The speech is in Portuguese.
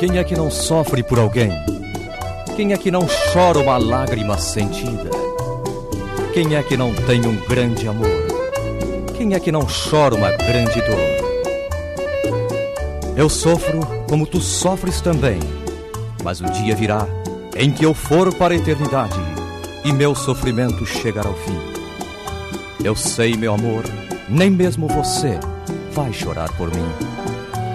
Quem é que não sofre por alguém? Quem é que não chora uma lágrima sentida? Quem é que não tem um grande amor? Quem é que não chora uma grande dor? Eu sofro como tu sofres também, mas o dia virá em que eu for para a eternidade e meu sofrimento chegará ao fim. Eu sei, meu amor, nem mesmo você vai chorar por mim.